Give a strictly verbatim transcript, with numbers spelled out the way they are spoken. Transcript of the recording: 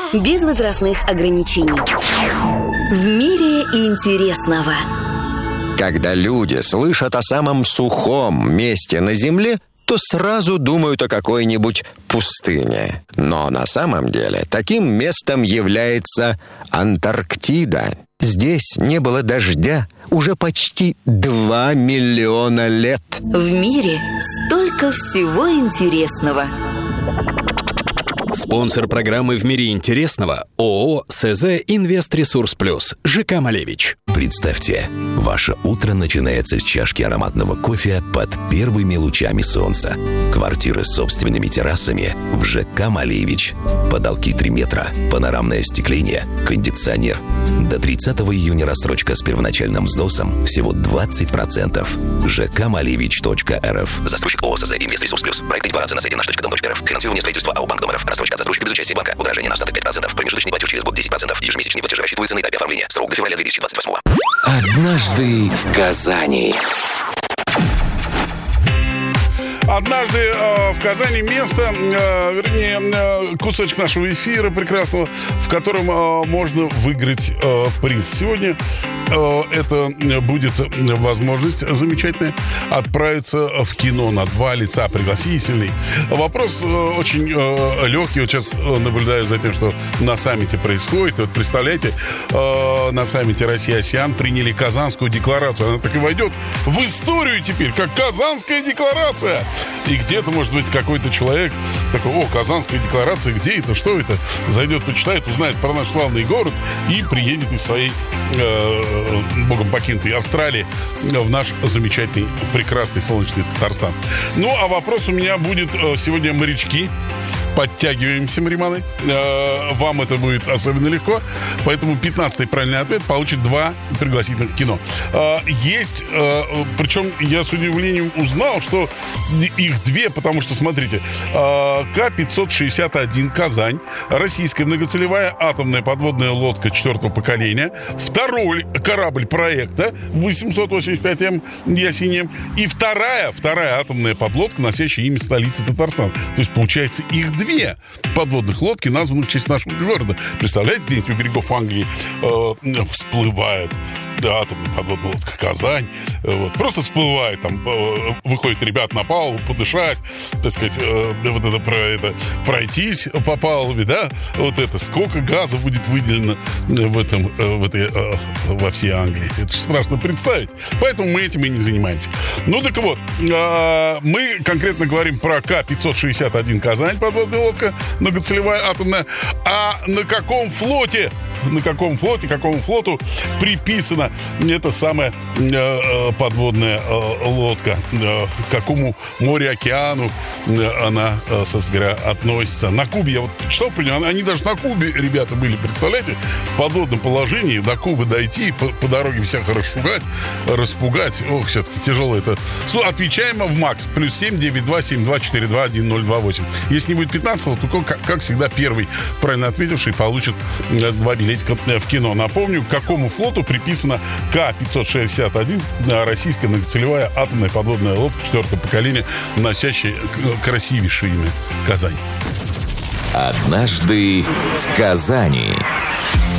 без возрастных ограничений. В мире интересного. Когда люди слышат о самом сухом месте на Земле, то сразу думают о какой-нибудь пустыне. Но на самом деле таким местом является Антарктида. Здесь не было дождя уже почти два миллиона лет. В мире столько всего интересного. Спонсор программы «В мире интересного» ООО СЗ «Инвестресурс Плюс» ЖК «Малевич». Представьте, ваше утро начинается с чашки ароматного кофе под первыми лучами солнца. Квартира с собственными террасами в ЖК «Малевич». Потолки три метра, панорамное остекление, кондиционер. До тридцатого июня рассрочка с первоначальным взносом всего двадцать процентов. ЖК Малевич точка эр эф. Застройщик ООО СЗ «Инвестресурс Плюс». Проект декларации на сайте наш точка дом точка эр эф. Финансирование строительства АО «Банк Дом РФ». Рассрочка от застройщика без участия банка. Удорожание на остаток пять процентов. Промежуточный платеж через год десять процентов. Ежемесячные платежи рассчитываются на этапе оформления. Срок до февраля две тысячи двадцать восьмого. Однажды в Казани. Однажды э, в Казани место, э, вернее, э, кусочек нашего эфира прекрасного, в котором э, можно выиграть э, приз. Сегодня э, это будет возможность замечательная отправиться в кино на два лица, пригласительный. Вопрос э, очень э, легкий. Вот сейчас наблюдаю за тем, что на саммите происходит. Вот представляете, э, на саммите Россия-АСЕАН приняли Казанскую декларацию. Она так и войдет в историю теперь, как Казанская декларация. И где-то, может быть, какой-то человек такой: о, Казанская декларация, где это, что это? Зайдет, почитает, узнает про наш славный город и приедет из своей э, богом покинутой Австралии в наш замечательный, прекрасный, солнечный Татарстан. Ну, а вопрос у меня будет сегодня: морячки. Подтягиваемся, мариманы. Э, вам это будет особенно легко. Поэтому пятнадцатый правильный ответ получит два пригласительных кино. Э, есть, э, причем я с удивлением узнал, что их две, потому что, смотрите, э, К пятьсот шестьдесят один «Казань», российская многоцелевая атомная подводная лодка четвертого поколения, второй корабль проекта восемьсот восемьдесят пять М «Ясень», и вторая, вторая атомная подлодка, носящая имя столицы Татарстана. То есть, получается, их две подводных лодки, названных в честь нашего города. Представляете, где-нибудь у берегов Англии э, всплывает да, атомная подводная лодка «Казань». Э, вот, просто всплывает, там э, выходят ребята на палубу подышать, так сказать, э, вот это, про это пройтись по палубе, да, вот это, сколько газа будет выделено в этом, э, в этой, э, во всей Англии. Это же страшно представить. Поэтому мы этим и не занимаемся. Ну, так вот, э, мы конкретно говорим про К пятьсот шестьдесят один «Казань», подводная лодка, многоцелевая атомная. А на каком флоте, на каком флоте, какому флоту приписана эта самая э, подводная э, лодка? Э, к какому морю, океану э, она, э, собственно говоря, относится? На Кубе, я вот читал, они даже на Кубе, ребята, были, представляете, в подводном положении, до Кубы дойти, по, по дороге всех расшугать, распугать. Ох, все-таки тяжело это. Отвечаем в МАКС. Плюс семь девять два семь два четыре два один ноль два восемь. Если не будет пятнадцатого, то, как, как всегда, первый правильно ответивший получит два билетика в кино. Напомню, к какому флоту приписана К пятьсот шестьдесят один, российская многоцелевая атомная подводная лодка четвертого поколения, носящая красивейшее имя Казань. Однажды в Казани.